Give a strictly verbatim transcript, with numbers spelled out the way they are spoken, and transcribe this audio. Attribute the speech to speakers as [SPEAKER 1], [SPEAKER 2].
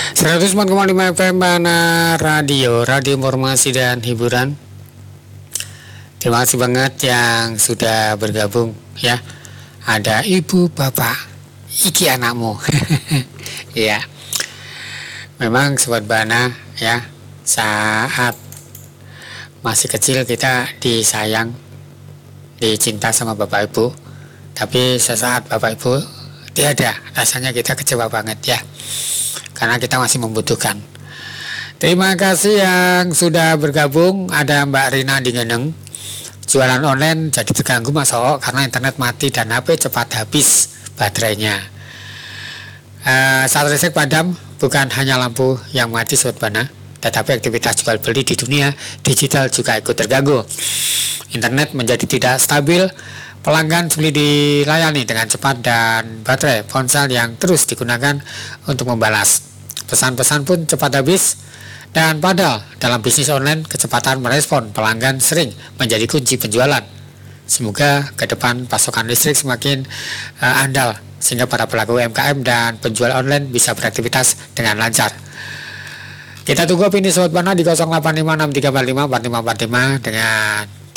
[SPEAKER 1] seratus empat koma lima F M Bana Radio, radio informasi dan hiburan. Terima kasih banget yang sudah bergabung ya. Ada ibu, bapak, iki anakmu. Ya. Memang sobat Bana ya, saat masih kecil kita disayang, dicinta sama bapak ibu. Tapi sesaat bapak ibu tiada, rasanya kita kecewa banget ya. Karena kita masih membutuhkan. Terima kasih yang sudah bergabung. Ada Mbak Rina di Ngeneng. Jualan online jadi terganggu Mas Oo karena internet mati dan H P cepat habis baterainya. uh, Saat listrik padam, bukan hanya lampu yang mati sobat Bana, tetapi aktivitas jual beli di dunia digital juga ikut terganggu. Internet menjadi tidak stabil. Pelanggan sulit dilayani dengan cepat dan baterai ponsel yang terus digunakan untuk membalas pesan-pesan pun cepat habis. Dan padahal dalam bisnis online kecepatan merespon pelanggan sering menjadi kunci penjualan. Semoga ke depan pasokan listrik semakin uh, andal sehingga para pelaku U M K M dan penjual online bisa beraktivitas dengan lancar. Kita tunggu opini sobat Bana di nol delapan lima enam tiga empat lima empat lima empat lima dengan